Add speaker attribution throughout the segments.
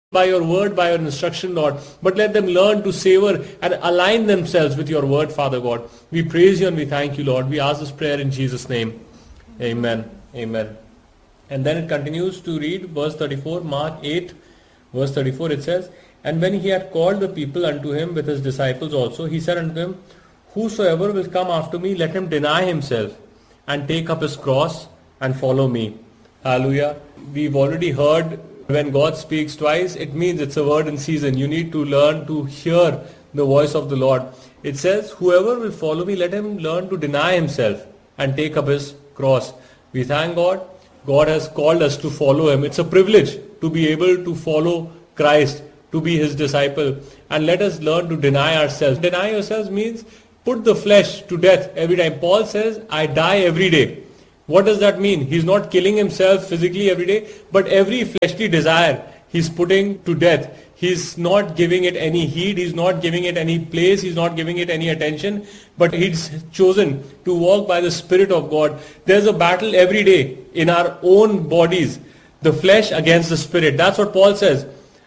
Speaker 1: by your word, by your instruction, Lord. But let them learn to savor and align themselves with your word, Father God. We praise you and we thank you, Lord. We ask this prayer in Jesus' name. Amen. Amen. And then it continues to read verse 34, Mark 8, verse 34, it says, And when he had called the people unto him with his disciples also, he said unto them, Whosoever will come after me, let him deny himself and take up his cross and follow me. Hallelujah. We've already heard when God speaks twice, it means it's a word in season. You need to learn to hear the voice of the Lord. It says, whoever will follow me, let him learn to deny himself and take up his cross. We thank God. God has called us to follow him. It's a privilege to be able to follow Christ, to be his disciple. And let us learn to deny ourselves. Deny yourselves means put the flesh to death every time. Paul says, I die every day. What does that mean? He's not killing himself physically every day, but every fleshly desire he's putting to death. He's not giving it any heed. He's not giving it any place. He's not giving it any attention. But he's chosen to walk by the Spirit of God. There's a battle every day in our own bodies. The flesh against the Spirit. That's what Paul says.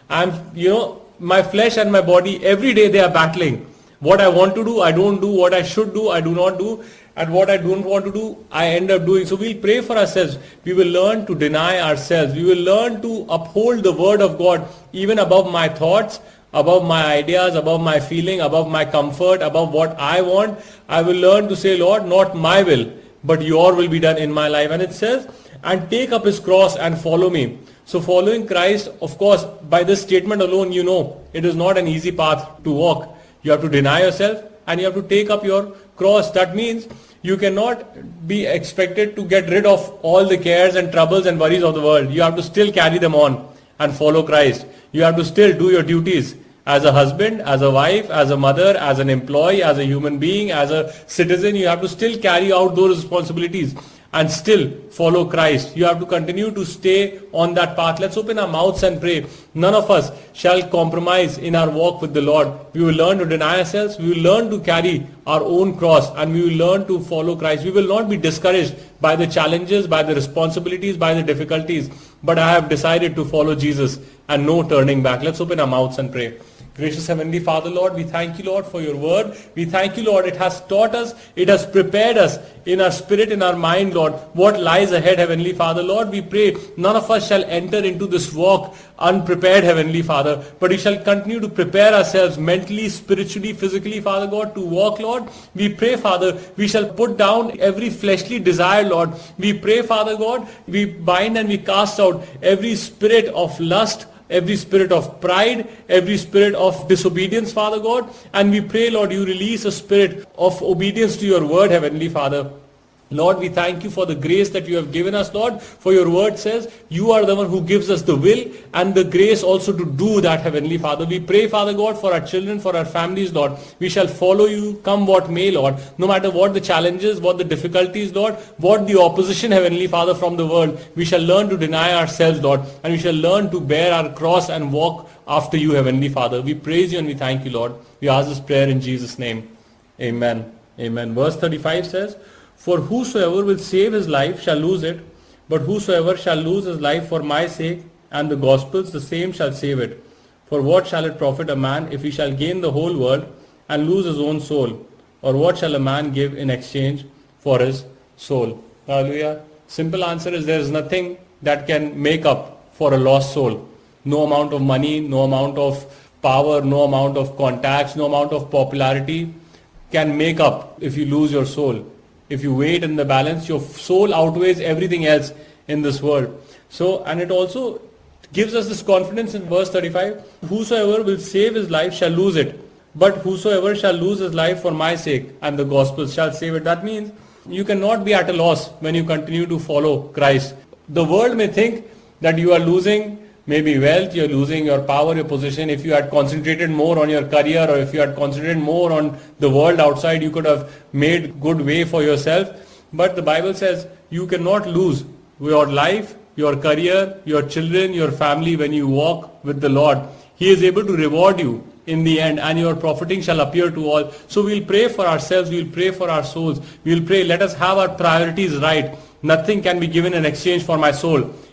Speaker 1: My flesh and my body, every day they are battling. What I want to do, I don't do. What I should do, I do not do. And what I don't want to do, I end up doing. So we'll pray for ourselves. We will learn to deny ourselves. We will learn to uphold the word of God even above my thoughts, above my ideas, above my feeling, above my comfort, above what I want. I will learn to say, Lord, not my will, but your will be done in my life. And it says, and take up his cross and follow me. So following Christ, of course, by this statement alone, you know, it is not an easy path to walk. You have to deny yourself and you have to take up your cross. That means you cannot be expected to get rid of all the cares and troubles and worries of the world. You have to still carry them on and follow Christ. You have to still do your duties as a husband, as a wife, as a mother, as an employee, as a human being, as a citizen. You have to still carry out those responsibilities and still follow Christ. You have to continue to stay on that path. Let's open our mouths and pray. None of us shall compromise in our walk with the Lord. We will learn to deny ourselves. We will learn to carry our own cross and we will learn to follow Christ. We will not be discouraged by the challenges, by the responsibilities, by the difficulties. But I have decided to follow Jesus and no turning back. Let's open our mouths and pray. Gracious Heavenly Father, Lord, we thank you, Lord, for your word. We thank you, Lord, it has taught us, it has prepared us in our spirit, in our mind, Lord, what lies ahead, Heavenly Father. Lord, we pray none of us shall enter into this walk unprepared, Heavenly Father, but we shall continue to prepare ourselves mentally, spiritually, physically, Father God, to walk, Lord. We pray, Father, we shall put down every fleshly desire, Lord. We pray, Father God, we bind and we cast out every spirit of lust, every spirit of pride, every spirit of disobedience, Father God. And we pray, Lord, you release a spirit of obedience to your word, Heavenly Father. Lord, we thank you for the grace that you have given us, Lord. For your word says, you are the one who gives us the will and the grace also to do that, Heavenly Father. We pray, Father God, for our children, for our families, Lord. We shall follow you, come what may, Lord. No matter what the challenges, what the difficulties, Lord, what the opposition, Heavenly Father, from the world, we shall learn to deny ourselves, Lord. And we shall learn to bear our cross and walk after you, Heavenly Father. We praise you and we thank you, Lord. We ask this prayer in Jesus' name. Amen. Amen. Verse 35 says, For whosoever will save his life shall lose it, but whosoever shall lose his life for my sake and the gospel's, the same shall save it. For what shall it profit a man if he shall gain the whole world and lose his own soul? Or what shall a man give in exchange for his soul? Hallelujah. Simple answer is there is nothing that can make up for a lost soul. No amount of money, no amount of power, no amount of contacts, no amount of popularity can make up if you lose your soul. If you weigh it in the balance, your soul outweighs everything else in this world. So, and it also gives us this confidence in verse 35. Whosoever will save his life shall lose it. But whosoever shall lose his life for my sake and the gospel shall save it. That means you cannot be at a loss when you continue to follow Christ. The world may think that you are losing maybe wealth, you're losing your power, your position. If you had concentrated more on your career or if you had concentrated more on the world outside, you could have made good way for yourself. But the Bible says you cannot lose your life, your career, your children, your family when you walk with the Lord. He is able to reward you in the end and your profiting shall appear to all. So we'll pray for ourselves, we'll pray for our souls. We'll pray, let us have our priorities right. Nothing can be given in exchange for my soul.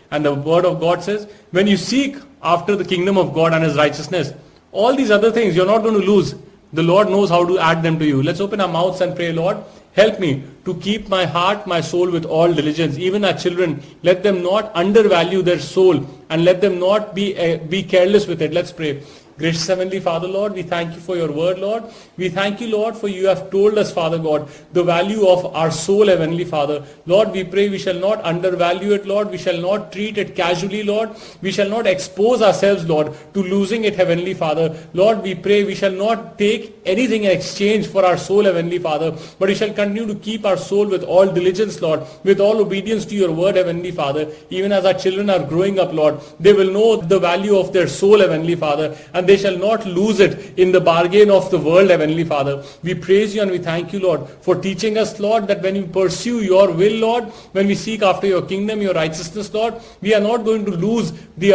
Speaker 1: And the word of God says, when you seek after the kingdom of God and his righteousness, all these other things you're not going to lose. The Lord knows how to add them to you. Let's open our mouths and pray, Lord, help me to keep my heart, my soul with all diligence. Even our children, let them not undervalue their soul and let them not be careless with it. Let's pray. Gracious Heavenly Father, Lord, we thank you for your word, Lord. We thank you, Lord, for you have told us, Father God, the value of our soul, Heavenly Father. Lord, we pray we shall not undervalue it, Lord. We shall not treat it casually, Lord. We shall not expose ourselves, Lord, to losing it, Heavenly Father. Lord, we pray we shall not take anything in exchange for our soul, Heavenly Father, but we shall continue to keep our soul with all diligence, Lord, with all obedience to your word, Heavenly Father. Even as our children are growing up, Lord, they will know the value of their soul, Heavenly Father, and they shall not lose it in the bargain of the world, Heavenly Father. We praise you and we thank you, Lord, for teaching us, Lord, that when we pursue your will, Lord, when we seek after your kingdom, your righteousness, Lord, we are not going to lose the